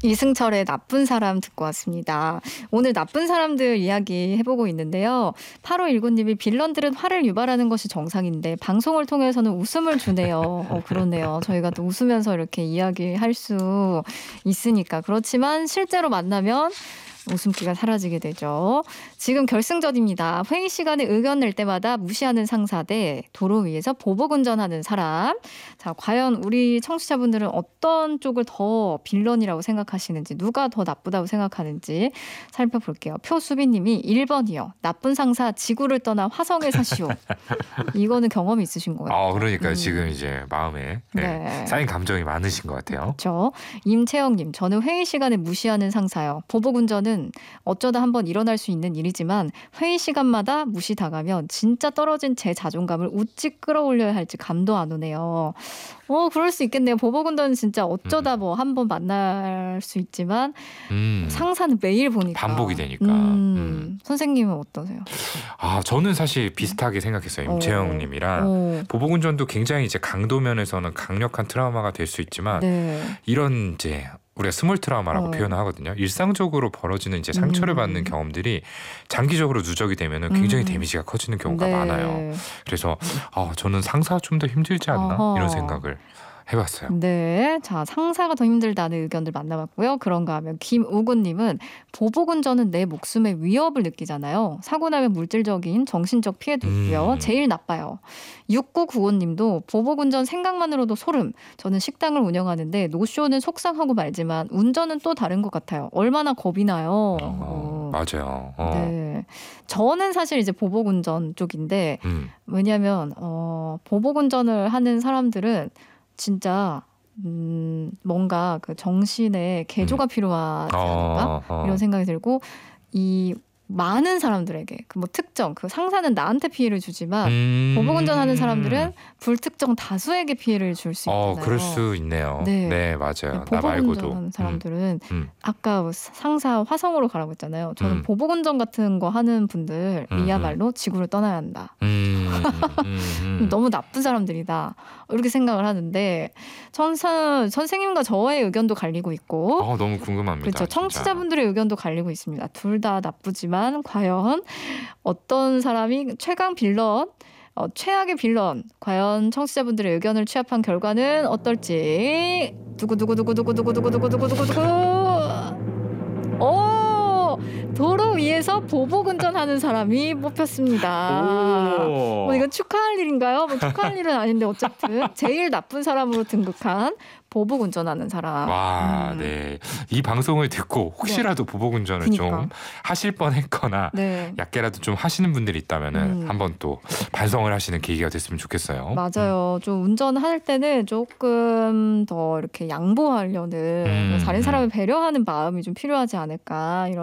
이승철의 나쁜 사람 듣고 왔습니다. 오늘 나쁜 사람들 이야기 해보고 있는데요. 8519님이 빌런들은 화를 유발하는 것이 정상인데 방송을 통해서는 웃음을 주네요. 그렇네요. 저희가 또 웃으면서 이렇게 이야기할 수 있으니까. 그렇지만 실제로 만나면 웃음기가 사라지게 되죠. 지금 결승전입니다. 회의 시간에 의견 낼 때마다 무시하는 상사 대 도로 위에서 보복운전하는 사람. 자, 과연 우리 청취자분들은 어떤 쪽을 더 빌런이라고 생각하시는지, 누가 더 나쁘다고 생각하는지 살펴볼게요. 표수빈님이 1번이요. 나쁜 상사 지구를 떠나 화성에 사시오. 이거는 경험이 있으신 것 같아요. 그러니까 지금 이제 마음에 쌓인 감정이 많으신 것 같아요. 그렇죠. 임채영님, 저는 회의 시간에 무시하는 상사요. 보복운전은 어쩌다 한번 일어날 수 있는 일이지만 회의 시간마다 무시당하면 진짜 떨어진 제 자존감을 어찌 끌어올려야 할지 감도 안 오네요. 그럴 수 있겠네요. 보복운전은 진짜 어쩌다 뭐 한 번 만날 수 있지만 상사는 매일 보니까. 반복이 되니까. 선생님은 어떠세요? 저는 사실 비슷하게 생각했어요. 임채영님이랑. 보복운전도 굉장히 이제 강도 면에서는 강력한 트라우마가 될 수 있지만 이런 이제 우리가 스몰 트라우마라고 표현을 하거든요. 일상적으로 벌어지는 이제 상처를 받는 경험들이 장기적으로 누적이 되면은 굉장히 데미지가 커지는 경우가 많아요. 그래서 저는 상사가 좀 더 힘들지 않나 이런 생각을 해봤어요. 네, 자, 상사가 더 힘들다는 의견들 만나봤고요. 그런가 하면 김우근님은 보복운전은 내 목숨에 위협을 느끼잖아요. 사고 나면 물질적인 정신적 피해도 있고요. 제일 나빠요. 6995님도 보복운전 생각만으로도 소름. 저는 식당을 운영하는데 노쇼는 속상하고 말지만 운전은 또 다른 것 같아요. 얼마나 겁이 나요. 맞아요. 네, 저는 사실 이제 보복운전 쪽인데 왜냐하면 보복운전을 하는 사람들은 진짜 뭔가 그 정신에 개조가 필요하지 않을까 이런 생각이 들고, 이 많은 사람들에게 그 뭐 특정 그 상사는 나한테 피해를 주지만 보복운전하는 사람들은 불특정 다수에게 피해를 줄 수 있잖아요. 그럴 수 있네요. 네, 맞아요. 나 말고도. 보복운전하는 사람들은 아까 상사 화성으로 가라고 했잖아요. 저는 보복운전 같은 거 하는 분들이야말로 지구를 떠나야 한다. 너무 나쁜 사람들이다. 이렇게 생각을 하는데 선생님과 저의 의견도 갈리고 있고 너무 궁금합니다. 그렇죠. 청취자분들의 의견도 갈리고 있습니다. 둘 다 나쁘지만 과연 어떤 사람이 최강 빌런, 최악의 빌런, 과연 청취자분들의 의견을 취합한 결과는 어떨지. 두구두구두구두구두구두구두구두구두구. 도로 위에서 보복운전하는 사람이 뽑혔습니다. 이건 축하할 일인가요? 축하할 일은 아닌데 어쨌든 제일 나쁜 사람으로 등극한 보복운전하는 사람. 네. 이 방송을 듣고 혹시라도 보복운전을 좀 하실 뻔했거나 약게라도 좀 하시는 분들이 있다면은 한번 또 반성을 하시는 계기가 됐으면 좋겠어요. 맞아요. 좀 운전할 때는 조금 더 이렇게 양보하려는 다른 사람을 배려하는 마음이 좀 필요하지 않을까 이런